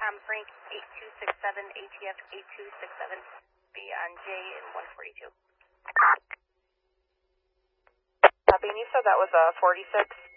Frank 8267, ATF 8267, be on J and 142. Copy, and you said that was a 46?